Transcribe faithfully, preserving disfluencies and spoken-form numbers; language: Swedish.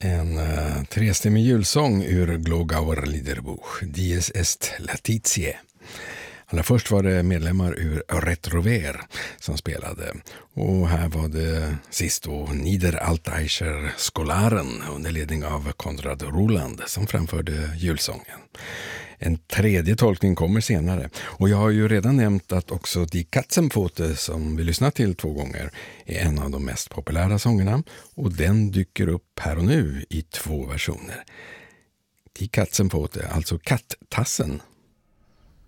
En uh, trestämmig julsång ur Glogauer Liederbuch, Dies est Laetitia. Allra först var det medlemmar ur Retrover som spelade, och här var det sist då Niederaltaicher Skolaren under ledning av Konrad Roland som framförde julsången. En tredje tolkning kommer senare, och jag har ju redan nämnt att också Die Katzenpfote, som vi lyssnat till två gånger, är en av de mest populära sångerna, och den dyker upp här och nu i två versioner. Die Katzenpfote, alltså kattassen,